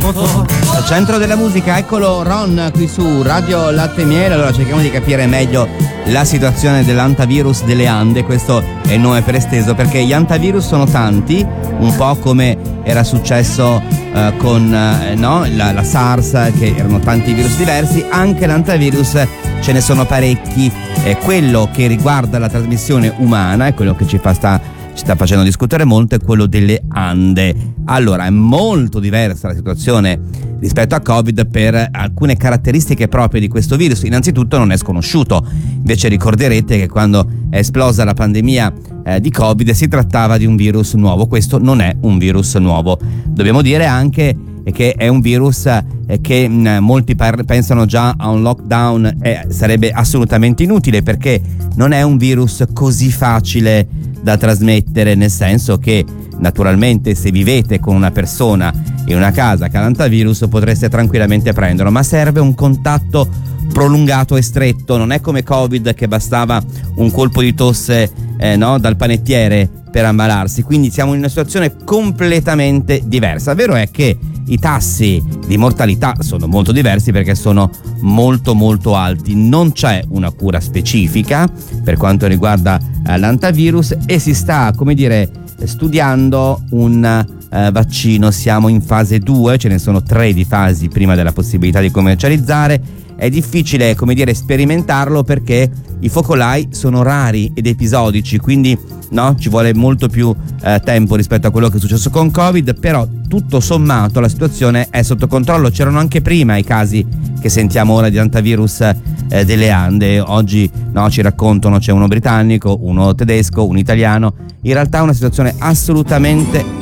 Al centro della musica, eccolo Ron qui su Radio Latte e Miele. Allora cerchiamo di capire meglio la situazione dell'antivirus delle Ande. Questo è il nome per esteso, perché gli antivirus sono tanti, un po' come era successo con la SARS, che erano tanti virus diversi. Anche l'antivirus ce ne sono parecchi. Quello che riguarda la trasmissione umana è quello che ci sta facendo discutere molto, è quello delle Ande. Allora, è molto diversa la situazione rispetto a Covid per alcune caratteristiche proprie di questo virus. Innanzitutto non è sconosciuto. Invece ricorderete che quando è esplosa la pandemia di Covid si trattava di un virus nuovo. Questo non è un virus nuovo. Dobbiamo dire anche che è un virus che molti pensano già a un lockdown sarebbe assolutamente inutile, perché non è un virus così facile da trasmettere, nel senso che naturalmente se vivete con una persona in una casa che ha l'antivirus potreste tranquillamente prenderlo, ma serve un contatto prolungato e stretto. Non è come Covid, che bastava un colpo di tosse dal panettiere per ammalarsi. Quindi siamo in una situazione completamente diversa. Vero è che i tassi di mortalità sono molto diversi, perché sono molto molto alti. Non c'è una cura specifica per quanto riguarda l'antivirus e si sta, studiando un vaccino. Siamo in fase 2, ce ne sono 3 di fasi prima della possibilità di commercializzare. È difficile, sperimentarlo, perché i focolai sono rari ed episodici, quindi ci vuole molto più tempo rispetto a quello che è successo con Covid. Però tutto sommato la situazione è sotto controllo. C'erano anche prima i casi che sentiamo ora di antivirus delle Ande. Oggi ci raccontano c'è uno britannico, uno tedesco, un italiano. In realtà è una situazione assolutamente